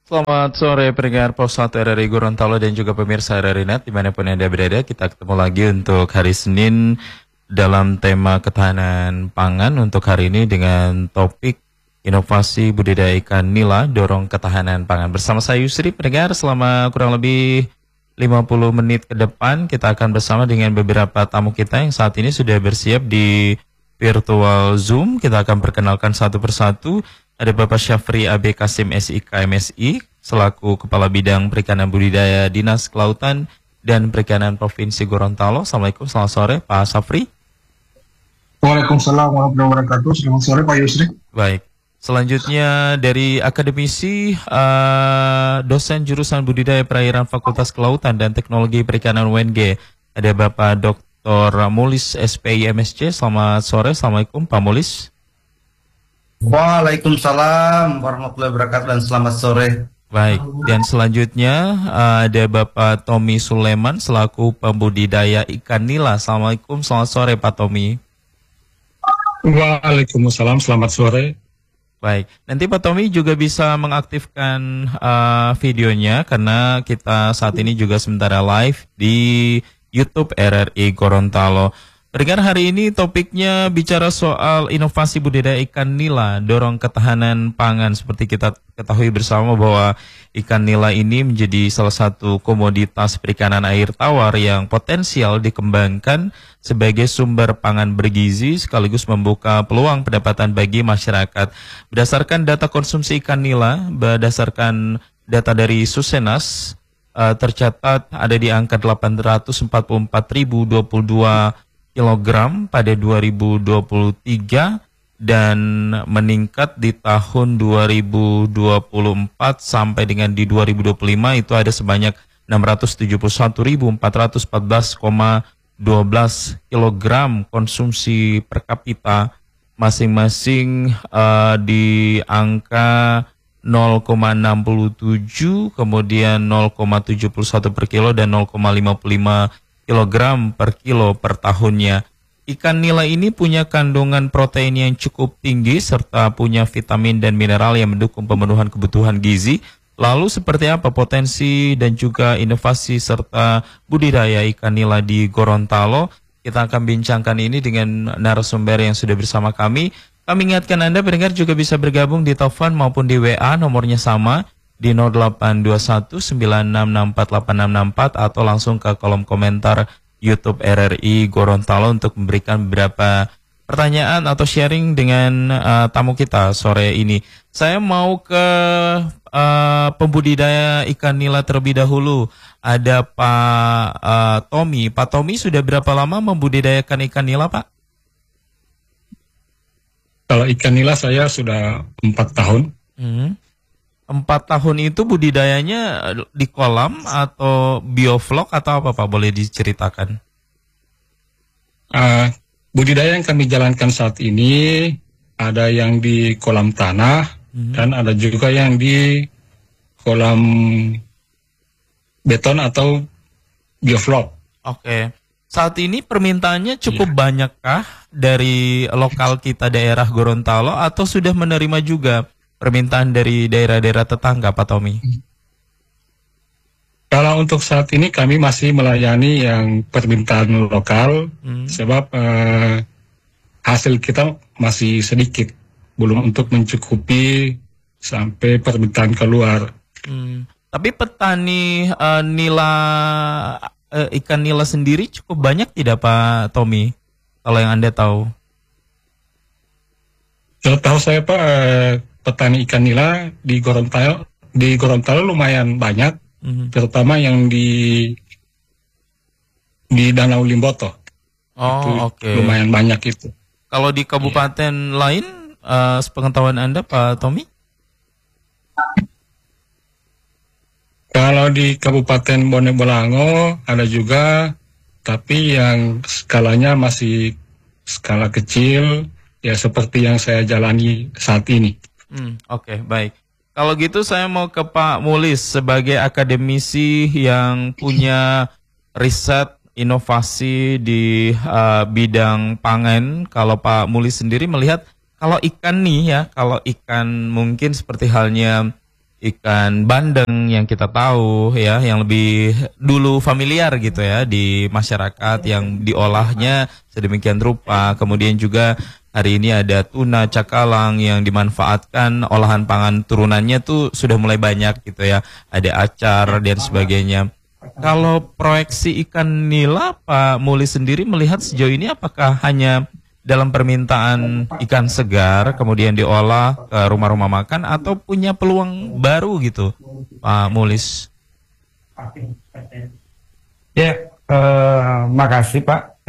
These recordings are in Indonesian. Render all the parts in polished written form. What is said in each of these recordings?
Selamat sore pendengar Pos 1 RRI Gorontalo dan juga pemirsa RRI Net dimanapun Anda berada. Kita ketemu lagi untuk hari Senin dalam tema ketahanan pangan untuk hari ini dengan topik inovasi budidaya ikan nila dorong ketahanan pangan. Bersama saya Yusri, pendengar selama kurang lebih 50 menit ke depan kita akan bersama dengan beberapa tamu kita yang saat ini sudah bersiap di virtual Zoom. Kita akan perkenalkan satu persatu. Ada Bapak Syafri AB Kasim SIK MSI selaku Kepala Bidang Perikanan Budidaya Dinas Kelautan dan Perikanan Provinsi Gorontalo. Assalamualaikum, selamat sore Pak Syafri. Waalaikumsalam warahmatullahi wabarakatuh. Selamat sore Pak Yusri. Baik. Selanjutnya dari akademisi dosen jurusan Budidaya Perairan Fakultas Kelautan dan Teknologi Perikanan UNG. Ada Bapak Dr. Mulis SPI MSc. Selamat sore. Assalamualaikum Pak Mulis. Waalaikumsalam warahmatullahi wabarakatuh dan selamat sore. Baik, dan selanjutnya ada Bapak Tommy Suleman selaku pembudidaya ikan nila. Assalamualaikum, selamat sore Pak Tommy. Waalaikumsalam, selamat sore. Baik, nanti Pak Tommy juga bisa mengaktifkan videonya karena kita saat ini juga sementara live di YouTube RRI Gorontalo. Pendengar, hari ini topiknya bicara soal inovasi budidaya ikan nila, dorong ketahanan pangan. Seperti kita ketahui bersama bahwa ikan nila ini menjadi salah satu komoditas perikanan air tawar yang potensial dikembangkan sebagai sumber pangan bergizi sekaligus membuka peluang pendapatan bagi masyarakat. Berdasarkan data konsumsi ikan nila, berdasarkan data dari Susenas, tercatat ada di angka 844.022 kilogram pada 2023 dan meningkat di tahun 2024 sampai dengan di 2025 itu ada sebanyak 671.414,12 kilogram konsumsi per kapita, masing-masing di angka 0,67, kemudian 0,71 per kilo dan 0,55 kilogram per kilo per tahunnya. Ikan nila ini punya kandungan protein yang cukup tinggi serta punya vitamin dan mineral yang mendukung pemenuhan kebutuhan gizi. Lalu seperti apa potensi dan juga inovasi serta budidaya ikan nila di Gorontalo? Kita akan bincangkan ini dengan narasumber yang sudah bersama kami. Kami ingatkan Anda pendengar juga bisa bergabung di telepon maupun di WA, nomornya sama di 082196648664 atau langsung ke kolom komentar YouTube RRI Gorontalo untuk memberikan beberapa pertanyaan atau sharing dengan tamu kita sore ini. Saya mau ke pembudidaya ikan nila terlebih dahulu. Ada Pak Tommy. Pak Tommy sudah berapa lama membudidayakan ikan nila, Pak? Kalau ikan nila saya sudah 4 tahun. 4 tahun itu budidayanya di kolam atau bioflok atau apa Pak? Boleh diceritakan? Budidaya yang kami jalankan saat ini ada yang di kolam tanah dan ada juga yang di kolam beton atau bioflok. Oke. Saat ini permintaannya cukup banyakkah dari lokal kita daerah Gorontalo atau sudah menerima juga permintaan dari daerah-daerah tetangga, Pak Tommy? Kalau untuk saat ini kami masih melayani yang permintaan lokal, sebab hasil kita masih sedikit, belum untuk mencukupi sampai permintaan keluar. Tapi petani ikan nila sendiri cukup banyak tidak Pak Tommy? Kalau yang Anda tahu? Kalau tahu saya Pak, petani ikan nila di Gorontalo lumayan banyak, terutama yang di Danau Limboto. Oh, oke. Lumayan banyak itu. Kalau di kabupaten lain, sepengetahuan Anda, Pak Tommy? Kalau di Kabupaten Bone Bolango ada juga, tapi yang skalanya masih skala kecil, ya seperti yang saya jalani saat ini. Oke, baik. Kalau gitu saya mau ke Pak Mulis sebagai akademisi yang punya riset inovasi di bidang pangan. Kalau Pak Mulis sendiri melihat kalau ikan nih ya, kalau ikan mungkin seperti halnya ikan bandeng yang kita tahu ya, yang lebih dulu familiar gitu ya di masyarakat, yang diolahnya sedemikian rupa. Kemudian juga hari ini ada tuna cakalang yang dimanfaatkan olahan pangan turunannya tuh sudah mulai banyak gitu ya. Ada acar dan sebagainya. Kalau proyeksi ikan nila, Pak Muli sendiri melihat sejauh ini apakah hanya dalam permintaan ikan segar kemudian diolah ke rumah-rumah makan atau punya peluang baru gitu, Pak Mulis? Ya, makasih Pak.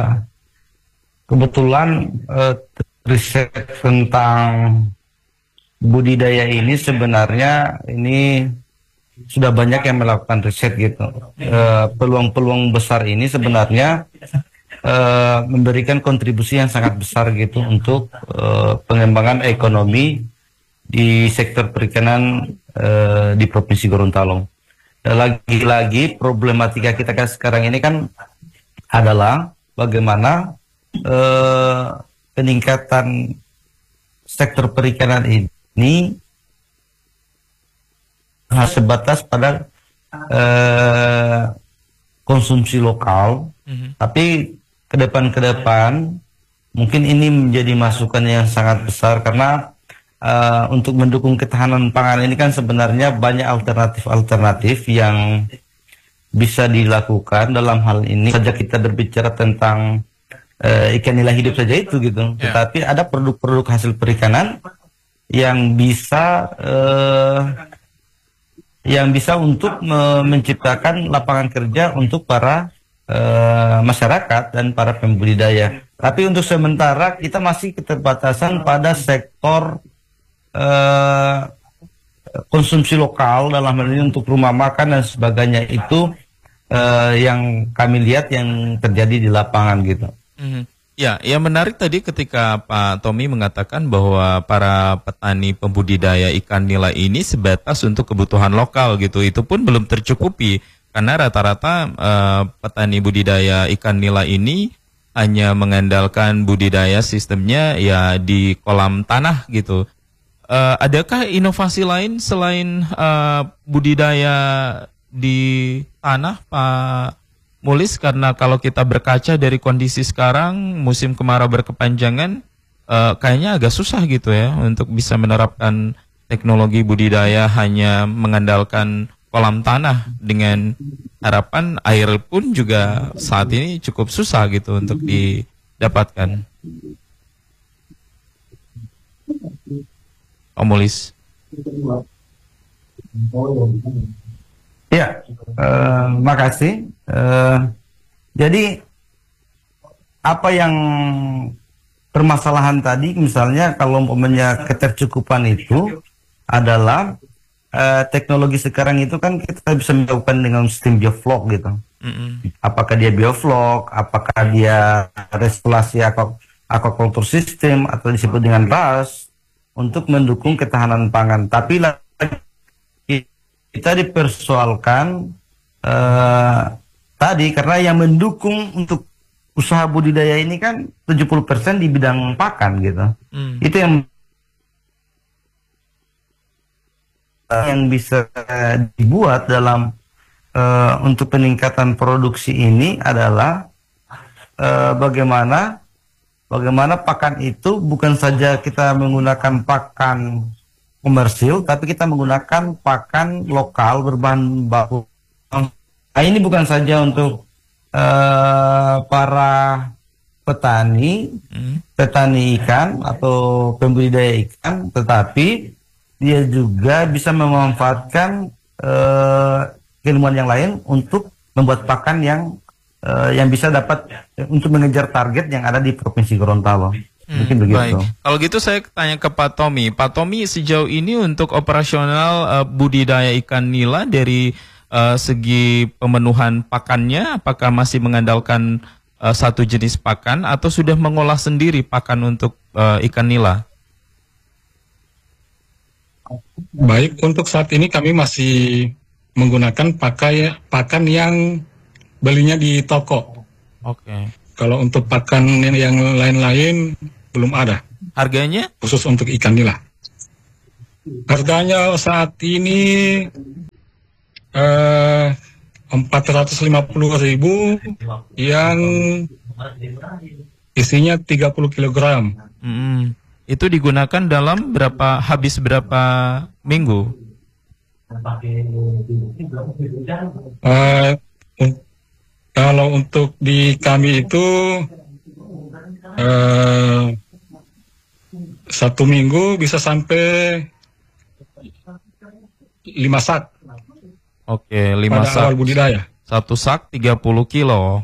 Kebetulan riset tentang budidaya ini sebenarnya ini sudah banyak yang melakukan riset gitu. Peluang-peluang besar ini sebenarnya memberikan kontribusi yang sangat besar gitu untuk pengembangan ekonomi di sektor perikanan di Provinsi Gorontalo. Lagi-lagi problematika kita sekarang ini kan adalah bagaimana peningkatan sektor perikanan ini sebatas pada konsumsi lokal, tapi ke depan mungkin ini menjadi masukan yang sangat besar karena untuk mendukung ketahanan pangan ini kan sebenarnya banyak alternatif yang bisa dilakukan. Dalam hal ini saja kita berbicara tentang ikan nila hidup saja itu gitu, tetapi ada produk-produk hasil perikanan yang bisa untuk menciptakan lapangan kerja untuk para masyarakat dan para pembudidaya. Tapi untuk sementara kita masih keterbatasan pada sektor konsumsi lokal, dalam hal ini untuk rumah makan dan sebagainya, itu yang kami lihat yang terjadi di lapangan gitu. Ya, yang menarik tadi ketika Pak Tommy mengatakan bahwa para petani pembudidaya ikan nila ini sebatas untuk kebutuhan lokal gitu, itu pun belum tercukupi. Karena rata-rata petani budidaya ikan nila ini hanya mengandalkan budidaya sistemnya ya di kolam tanah gitu. Adakah inovasi lain selain budidaya di tanah, Pak Mulis? Karena kalau kita berkaca dari kondisi sekarang, musim kemarau berkepanjangan, kayaknya agak susah gitu ya untuk bisa menerapkan teknologi budidaya hanya mengandalkan kolam tanah, dengan harapan air pun juga saat ini cukup susah gitu untuk didapatkan. Om Mulis. Ya, makasih. Jadi apa yang permasalahan tadi, misalnya kalau umpamanya ketercukupan itu adalah teknologi sekarang itu kan kita bisa melakukan dengan sistem bioflok gitu. Apakah dia bioflok, apakah dia resirkulasi aquaculture system atau disebut dengan RAS untuk mendukung ketahanan pangan. Tapi kita dipersoalkan tadi karena yang mendukung untuk usaha budidaya ini kan 70% di bidang pakan gitu. Itu yang bisa dibuat dalam untuk peningkatan produksi ini adalah bagaimana pakan itu bukan saja kita menggunakan pakan komersil, tapi kita menggunakan pakan lokal berbahan baku. Nah, ini bukan saja untuk para petani ikan atau pembudidaya ikan, tetapi dia juga bisa memanfaatkan keilmuan yang lain untuk membuat pakan yang bisa dapat untuk mengejar target yang ada di Provinsi Gorontalo. Mungkin begitu. Baik. Kalau gitu saya tanya ke Pak Tommy. Pak Tommy, sejauh ini untuk operasional budidaya ikan nila dari segi pemenuhan pakannya, apakah masih mengandalkan satu jenis pakan atau sudah mengolah sendiri pakan untuk ikan nila? Baik, untuk saat ini kami masih menggunakan pakan yang belinya di toko. Oke. Kalau untuk pakan yang lain-lain belum ada. Harganya? Khusus untuk ikan nila. Harganya saat ini 450.000 yang isinya 30 kilogram. Itu digunakan dalam habis berapa minggu? Kalau untuk di kami itu 1 minggu bisa sampai 5 sak. Oke, 5 pada sak. awal budidaya. 1 sak 30 kilo.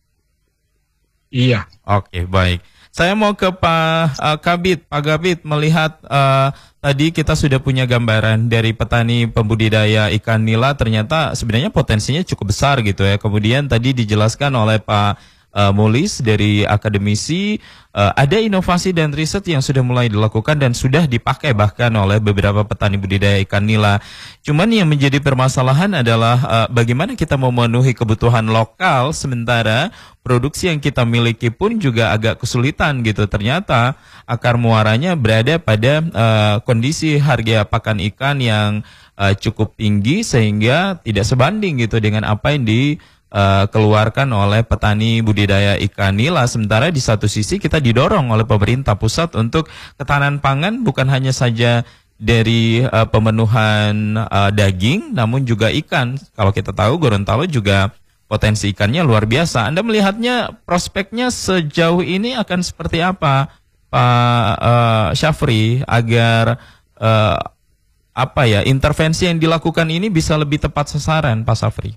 Iya. Oke, baik. Saya mau ke Pak Kabit. Pak Kabit, melihat tadi kita sudah punya gambaran dari petani pembudidaya ikan nila, ternyata sebenarnya potensinya cukup besar gitu ya. Kemudian tadi dijelaskan oleh Pak Mulis dari akademisi, ada inovasi dan riset yang sudah mulai dilakukan dan sudah dipakai bahkan oleh beberapa petani budidaya ikan nila. Cuman yang menjadi permasalahan adalah bagaimana kita memenuhi kebutuhan lokal sementara produksi yang kita miliki pun juga agak kesulitan gitu. Ternyata akar muaranya berada pada kondisi harga pakan ikan yang cukup tinggi sehingga tidak sebanding gitu dengan apa yang dikeluarkan oleh petani budidaya ikan nila. Sementara di satu sisi kita didorong oleh pemerintah pusat untuk ketahanan pangan bukan hanya saja dari pemenuhan daging namun juga ikan. Kalau kita tahu Gorontalo juga potensi ikannya luar biasa. Anda melihatnya prospeknya sejauh ini akan seperti apa, Pak Syafri, agar intervensi yang dilakukan ini bisa lebih tepat sasaran, Pak Syafri?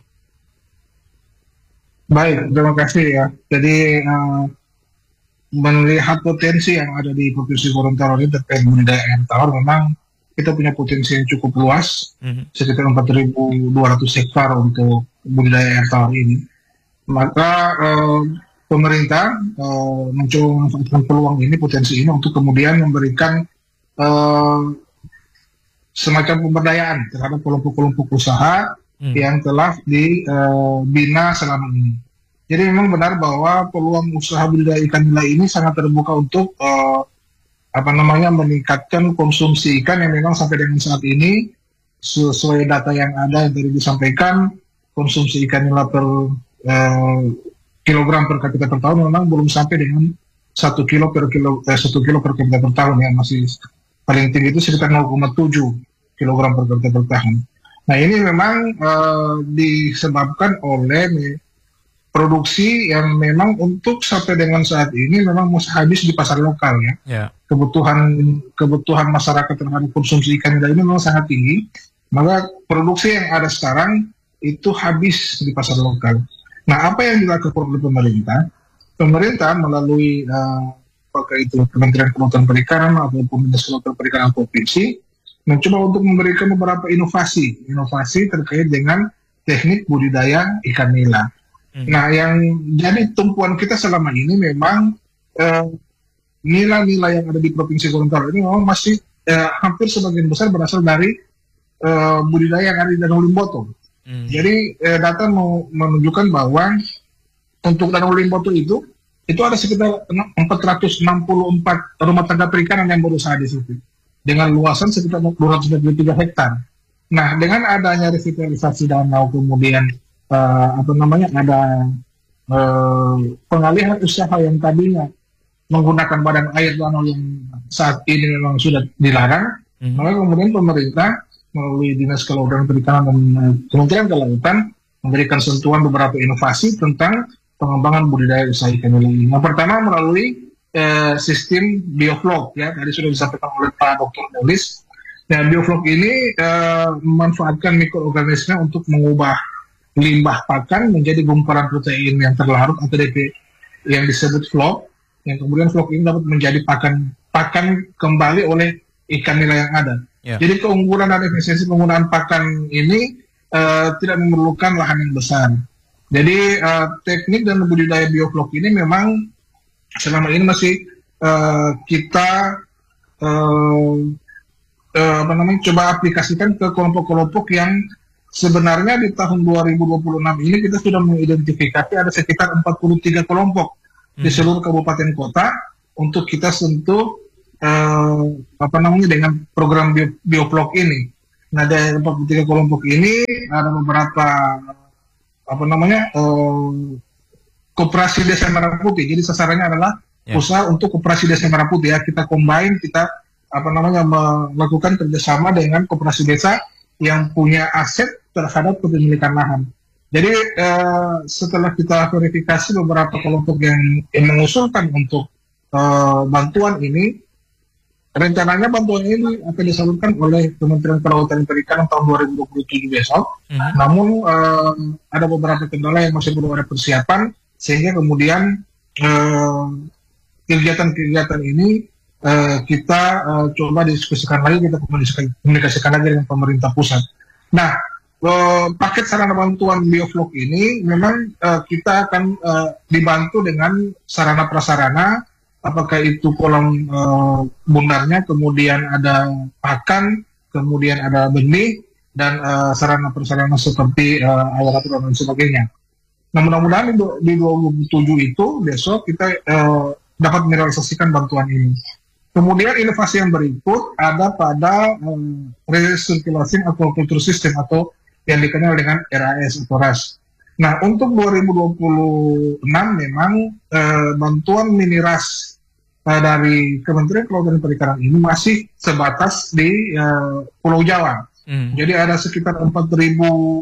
Baik, terima kasih ya. Jadi melihat potensi yang ada di Provinsi Gorontalo ini terkait budidaya air tawar, memang kita punya potensi yang cukup luas, sekitar 4.200 hektar untuk budidaya air tawar ini. Maka pemerintah mencoba memanfaatkan peluang ini, potensi ini untuk kemudian memberikan semacam pemberdayaan terhadap kelompok-kelompok usaha yang telah dibina selama ini. Jadi memang benar bahwa peluang usaha budidaya ikan nila ini sangat terbuka untuk meningkatkan konsumsi ikan yang memang sampai dengan saat ini sesuai data yang ada yang tadi disampaikan, konsumsi ikan nila per kilogram per kapita per tahun memang belum sampai dengan 1 kilo per kapita per tahun ya, masih paling tinggi itu sekitar 0,7 kilogram per kapita per tahun. Nah ini memang disebabkan oleh produksi yang memang untuk sampai dengan saat ini memang masih habis di pasar lokal ya. Yeah. Kebutuhan masyarakat terhadap konsumsi ikan nila ini memang sangat tinggi. Maka produksi yang ada sekarang itu habis di pasar lokal. Nah apa yang dilakukan oleh pemerintah? Pemerintah melalui apakah itu Kementerian Kelautan Perikanan ataupun Dinas Kelautan Perikanan Provinsi mencoba untuk memberikan beberapa inovasi terkait dengan teknik budidaya ikan nila. Nah, yang jadi tumpuan kita selama ini memang nila-nila yang ada di Provinsi Gorontalo ini memang masih hampir sebagian besar berasal dari budidaya yang ada di Danau Limboto. Jadi data menunjukkan bahwa untuk Danau Limboto itu ada sekitar 464 rumah tangga perikanan yang berusaha di situ dengan luasan sekitar 293 hektar. Nah, dengan adanya revitalisasi danau kemudian ada pengalihan usaha yang tadinya menggunakan badan air danau yang saat ini memang sudah dilarang, maka kemudian pemerintah melalui Dinas Kelautan Perikanan dan Kementerian Kelautan memberikan sentuhan beberapa inovasi tentang pengembangan budidaya usaha ikan nila ini. Yang pertama melalui sistem bioflok ya, tadi sudah disampaikan oleh Pak Dr. Mulis. Nah, bioflok ini memanfaatkan mikroorganisme untuk mengubah limbah pakan menjadi gumpalan protein yang terlarut atau DP yang disebut flok, yang kemudian flok ini dapat menjadi pakan kembali oleh ikan nila yang ada. Yeah. Jadi keunggulan dan efisiensi penggunaan pakan ini tidak memerlukan lahan yang besar. Jadi teknik dan budidaya bioflok ini memang selama ini masih kita coba aplikasikan ke kelompok-kelompok yang sebenarnya di tahun 2026 ini kita sudah mengidentifikasi ada sekitar 43 kelompok di seluruh kabupaten kota untuk kita sentuh dengan program Bioflok ini. Nah, dari 43 kelompok ini ada beberapa koperasi desa merah putih. Jadi sasarannya adalah usaha untuk koperasi desa merah putih ya. Kita combine, kita melakukan kerjasama dengan koperasi desa yang punya aset terhadap kepemilikan lahan. Jadi setelah kita verifikasi beberapa kelompok yang mengusulkan untuk bantuan ini, rencananya bantuan ini akan disalurkan oleh Kementerian Kelautan dan Perikanan tahun 2027 besok. Namun ada beberapa kendala yang masih perlu ada persiapan, sehingga kemudian kegiatan-kegiatan ini kita coba diskusikan lagi, kita komunikasikan lagi dengan pemerintah pusat. Nah, paket sarana bantuan Bioflok ini memang kita akan dibantu dengan sarana prasarana, apakah itu kolam bundarnya, kemudian ada pakan, kemudian ada benih, dan sarana prasarana seperti alat dan sebagainya. Nah, mudah-mudahan di 27 itu besok kita dapat merealisasikan bantuan ini. Kemudian inovasi yang berikut ada pada resirkulasi aquaculture system atau yang dikenal dengan RAS atau RAS. Nah, untuk 2026 memang bantuan mini RAS dari Kementerian Kelautan dan Perikanan ini masih sebatas di Pulau Jawa. Jadi ada sekitar 4.000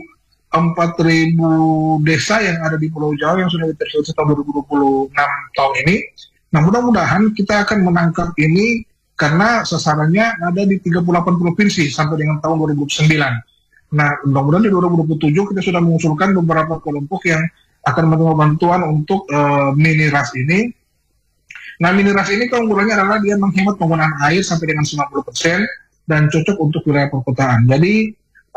desa yang ada di Pulau Jawa yang sudah diterisolasi tahun 2026 tahun ini. Nah, mudah-mudahan kita akan menangkap ini karena sasarannya ada di 38 provinsi sampai dengan tahun 2009. Nah, mudah-mudahan di 2027 kita sudah mengusulkan beberapa kelompok yang akan menerima bantuan untuk mini RAS ini. Nah, mini RAS ini keunggulannya adalah dia menghemat penggunaan air sampai dengan 90% dan cocok untuk wilayah perkotaan. Jadi,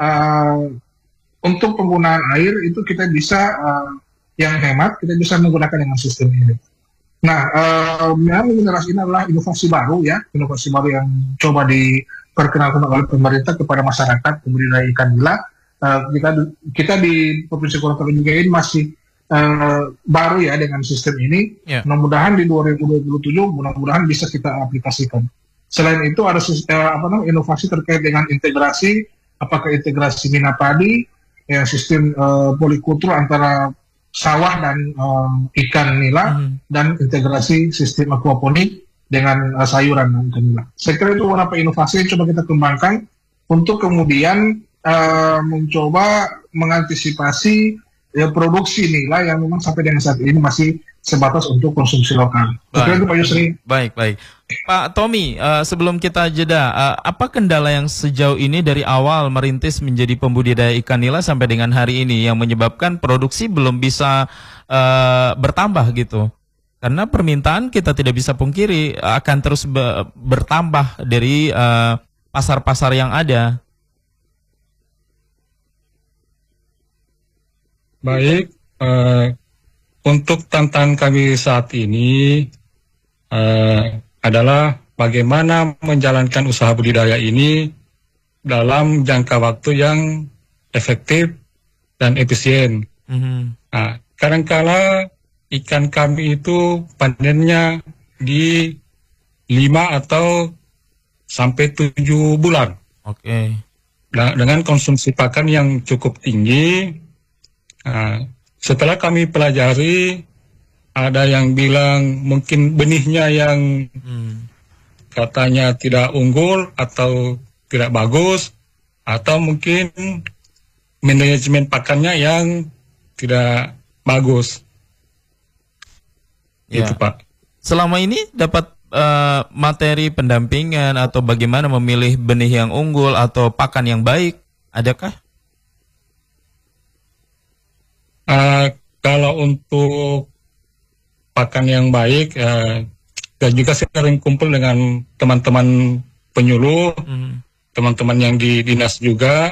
untuk penggunaan air itu kita bisa yang hemat, kita bisa menggunakan dengan sistem ini. Nah, mini RAS ini adalah inovasi baru ya, inovasi baru yang coba diperkenalkan oleh pemerintah kepada masyarakat pembudidaya ikan nila. Kita di Provinsi Gorontalo juga ini masih baru ya dengan sistem ini. Mudah-mudahan di 2027 mudah-mudahan bisa kita aplikasikan. Selain itu ada inovasi terkait dengan integrasi, apakah integrasi mina padi, ya, sistem polikultur antara sawah dan ikan nila, dan integrasi sistem aquaponik dengan sayuran ikan nila. Saya kira itu beberapa inovasi yang coba kita kembangkan untuk kemudian mencoba mengantisipasi produksi nila yang memang sampai dengan saat ini masih sebatas untuk konsumsi lokal. Baik, itu Pak Yusri. Baik. Pak Tommy, sebelum kita jeda, apa kendala yang sejauh ini dari awal merintis menjadi pembudidaya ikan nila sampai dengan hari ini yang menyebabkan produksi belum bisa bertambah gitu? Karena permintaan kita tidak bisa pungkiri akan terus bertambah dari pasar-pasar yang ada. Baik, untuk tantangan kami saat ini adalah bagaimana menjalankan usaha budidaya ini dalam jangka waktu yang efektif dan efisien. Nah, kadangkala ikan kami itu panennya di 5 atau sampai 7 bulan. Oke. Nah, dengan konsumsi pakan yang cukup tinggi. Nah, setelah kami pelajari, ada yang bilang mungkin benihnya yang katanya tidak unggul atau tidak bagus, atau mungkin manajemen pakannya yang tidak bagus. Ya. Itu Pak. Selama ini dapat materi pendampingan atau bagaimana memilih benih yang unggul atau pakan yang baik, adakah? Kalau untuk pakan yang baik, dan juga sering kumpul dengan teman-teman penyuluh, teman-teman yang di dinas juga.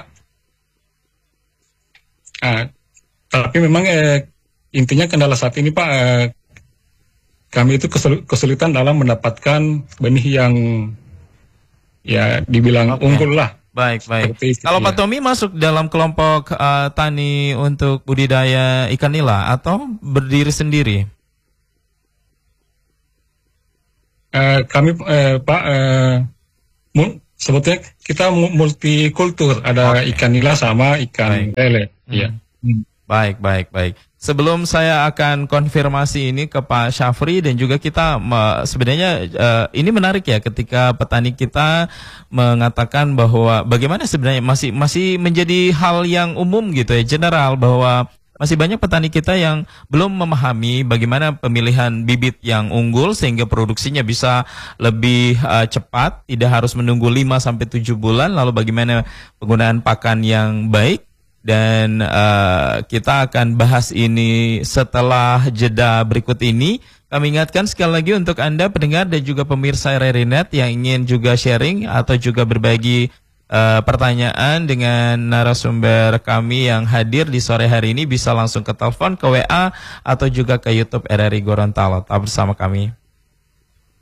Tapi memang intinya kendala saat ini Pak, kami itu kesulitan dalam mendapatkan benih yang ya dibilang unggul lah. Baik. Kalau Pak Tommy masuk dalam kelompok tani untuk budidaya ikan nila atau berdiri sendiri? kami Pak sebetulnya kita multikultur, ada ikan nila sama ikan lele. Iya. Baik. Sebelum saya akan konfirmasi ini ke Pak Syafri dan juga kita sebenarnya ini menarik ya ketika petani kita mengatakan bahwa bagaimana sebenarnya masih menjadi hal yang umum gitu ya, general, bahwa masih banyak petani kita yang belum memahami bagaimana pemilihan bibit yang unggul sehingga produksinya bisa lebih cepat, tidak harus menunggu 5-7 bulan, lalu bagaimana penggunaan pakan yang baik. Dan kita akan bahas ini setelah jeda berikut ini. Kami ingatkan sekali lagi untuk Anda pendengar dan juga pemirsa RRI.net yang ingin juga sharing atau juga berbagi pertanyaan dengan narasumber kami yang hadir di sore hari ini, bisa langsung ke telepon, ke WA, atau juga ke YouTube RRI Gorontalo. Tetap bersama kami.